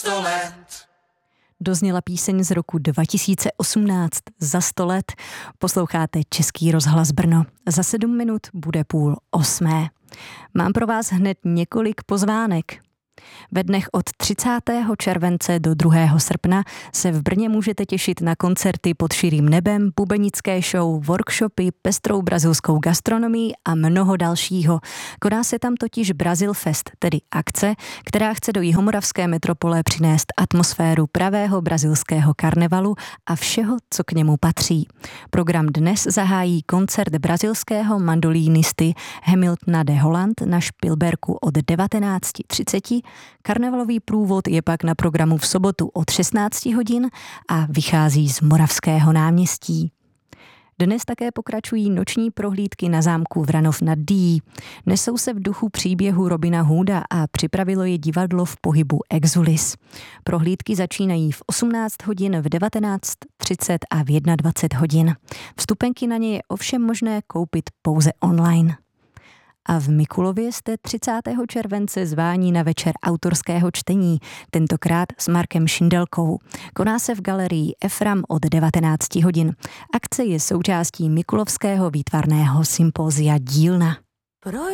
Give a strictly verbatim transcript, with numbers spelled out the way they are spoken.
sto let. Dozněla píseň z roku dva tisíce osmnáct, za sto let. Posloucháte Český rozhlas Brno. Za sedm minut bude půl osmé. Mám pro vás hned několik pozvánek. Ve dnech od třicátého července do druhého srpna se v Brně můžete těšit na koncerty pod širým nebem, bubenické show, workshopy, pestrou brazilskou gastronomii a mnoho dalšího. Koná se tam totiž Brazil Fest, tedy akce, která chce do jihomoravské metropole přinést atmosféru pravého brazilského karnevalu a všeho, co k němu patří. Program dnes zahájí koncert brazilského mandolínisty Hamiltona de Holland na Špilberku od devatenáct třicet. Karnevalový průvod je pak na programu v sobotu od šestnáct hodin a vychází z Moravského náměstí. Dnes také pokračují noční prohlídky na zámku Vranov nad Dyjí. Nesou se v duchu příběhu Robina Hooda a připravilo je divadlo v pohybu Exulis. Prohlídky začínají v osmnáct hodin, v devatenáct třicet a v dvacet jedna hodin. Vstupenky na ně je ovšem možné koupit pouze online. A v Mikulově jste třicátého července zváni na večer autorského čtení, tentokrát s Markem Šindelkou. Koná se v galerii Efram od devatenáct hodin. Akce je součástí Mikulovského výtvarného sympózia Dílna.